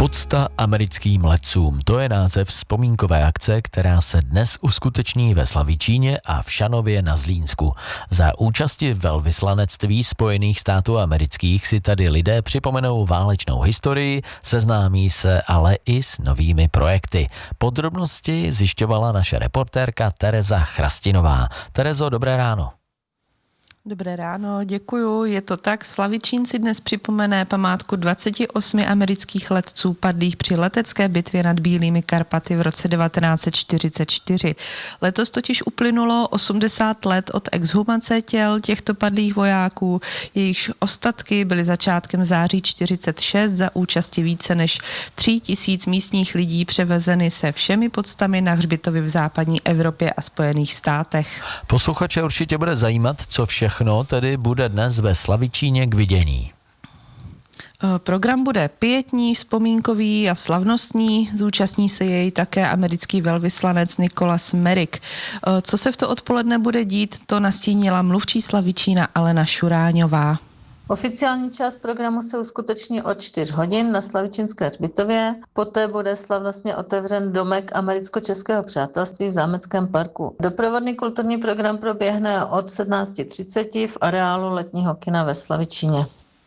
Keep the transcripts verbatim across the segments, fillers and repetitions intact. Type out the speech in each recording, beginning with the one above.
Pocta americkým letcům, to je název vzpomínkové akce, která se dnes uskuteční ve Slavičíně a v Šanově na Zlínsku. Za účasti velvyslanectví Spojených států amerických si tady lidé připomenou válečnou historii, seznámí se ale i s novými projekty. Podrobnosti zjišťovala naše reportérka Tereza Chrastinová. Terezo, dobré ráno. Dobré ráno, děkuju. Je to tak, Slavičín si dnes připomene památku dvaceti osmi amerických letců padlých při letecké bitvě nad Bílými Karpaty v roce devatenáct set čtyřicet čtyři. Letos totiž uplynulo osmdesát let od exhumace těl těchto padlých vojáků. Jejichž ostatky byly začátkem září čtyřicet šest za účasti více než tří tisíc místních lidí převezeny se všemi poctami na hřbitovy v západní Evropě a Spojených státech. Posluchače určitě bude zajímat, co vše Všechno tedy bude dnes ve Slavičíně k vidění. Program bude pietní, vzpomínkový a slavnostní. Zúčastní se jej také americký velvyslanec Nicholas Merrick. Co se v to odpoledne bude dít, to nastínila mluvčí Slavičína Alena Šuráňová. Oficiální část programu se uskuteční od čtyř hodin na Slavičínské hřbitově. Poté bude slavnostně otevřen domek americko-českého přátelství v Zámeckém parku. Doprovodný kulturní program proběhne od sedmnáct třicet v areálu letního kina ve Slavičíně.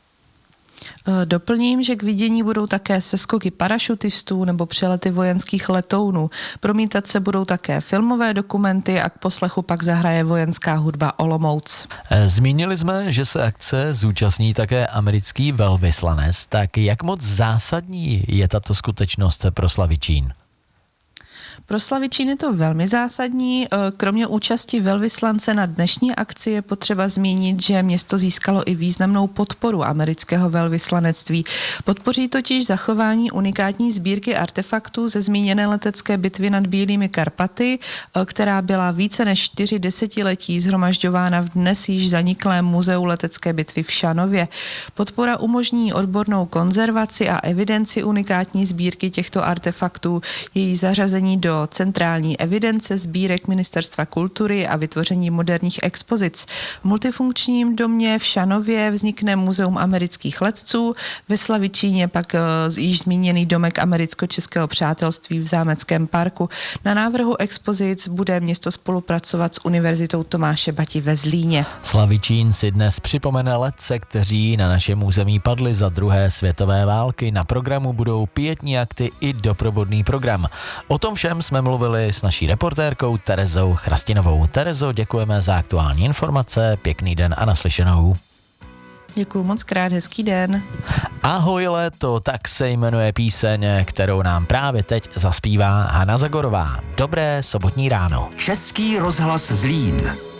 Doplním, že k vidění budou také seskoky parašutistů nebo přelety vojenských letounů. Promítat se budou také filmové dokumenty a k poslechu pak zahraje vojenská hudba Olomouc. Zmínili jsme, že se akce zúčastní také americký velvyslanec. Tak jak moc zásadní je tato skutečnost pro Slavičín? Pro Slavičín je to velmi zásadní. Kromě účasti velvyslance na dnešní akci je potřeba zmínit, že město získalo i významnou podporu amerického velvyslanectví. Podpoří totiž zachování unikátní sbírky artefaktů ze zmíněné letecké bitvy nad Bílými Karpaty, která byla více než čtyři desetiletí shromažďována v dnes již zaniklém muzeu letecké bitvy v Šanově. Podpora umožní odbornou konzervaci a evidenci unikátní sbírky těchto artefaktů, její zařazení do centrální evidence sbírek Ministerstva kultury a vytvoření moderních expozic. V multifunkčním domě v Šanově vznikne muzeum amerických letců, ve Slavičíně pak již zmíněný domek americko-českého přátelství v Zámeckém parku. Na návrhu expozic bude město spolupracovat s Univerzitou Tomáše Bati ve Zlíně. Slavičín si dnes připomene letce, kteří na našem území padli za druhé světové války. Na programu budou pietní akty i doprovodný program. O tom všem jsme mluvili s naší reportérkou Terezou Chrastinovou. Terezo, děkujeme za aktuální informace, pěkný den a naslyšenou. Děkuju moc krát, hezký den. Ahoj léto, tak se jmenuje píseň, kterou nám právě teď zaspívá Hana Zagorová. Dobré sobotní ráno. Český rozhlas Zlín.